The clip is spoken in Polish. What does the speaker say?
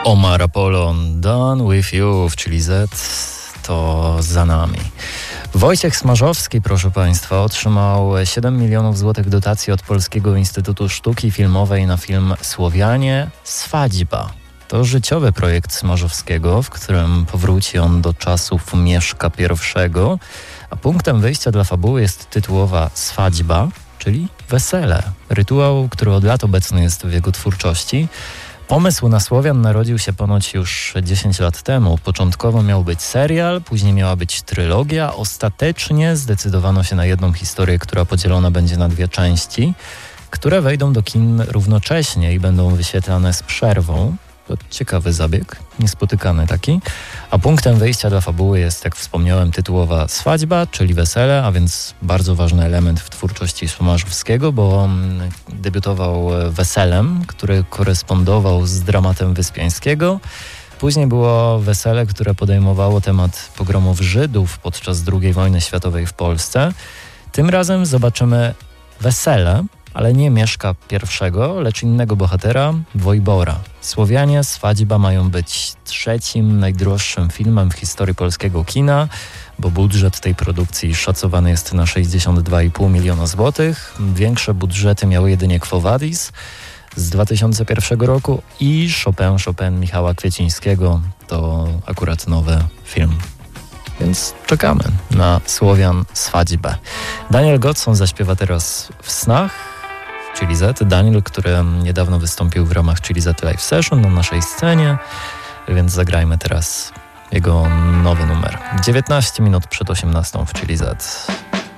Omar Apollon, Done With You w Chili Z, to za nami. Wojciech Smarzowski, proszę Państwa, otrzymał 7 milionów złotych dotacji od Polskiego Instytutu Sztuki Filmowej na film Słowianie Swadźba. To życiowy projekt Smarzowskiego, w którym powróci on do czasów Mieszka I, a punktem wyjścia dla fabuły jest tytułowa Swadźba, czyli wesele. Rytuał, który od lat obecny jest w jego twórczości. Pomysł na Słowian narodził się ponoć już 10 lat temu. Początkowo miał być serial, później miała być trylogia. Ostatecznie zdecydowano się na jedną historię, która podzielona będzie na 2 części, które wejdą do kin równocześnie i będą wyświetlane z przerwą. To ciekawy zabieg, niespotykany taki. A punktem wyjścia dla fabuły jest, jak wspomniałem, tytułowa Swadźba, czyli wesele, a więc bardzo ważny element w twórczości Smarzowskiego, bo on debiutował Weselem, który korespondował z dramatem Wyspiańskiego. Później było Wesele, które podejmowało temat pogromów Żydów podczas II wojny światowej w Polsce. Tym razem zobaczymy wesele, ale nie Mieszka I, lecz innego bohatera, Wojbora. Słowianie Swadźba mają być 3. najdroższym filmem w historii polskiego kina, bo budżet tej produkcji szacowany jest na 62,5 miliona złotych. Większe budżety miały jedynie Quo Vadis z 2001 roku i Chopin Michała Kwiecińskiego. To akurat nowy film. Więc czekamy na Słowian Swadźbę. Daniel Godson zaśpiewa teraz w snach Chili Z. Daniel, który niedawno wystąpił w ramach Chili Z Live Session na naszej scenie, więc zagrajmy teraz jego nowy numer. 19 minut przed 18 w Chili Z.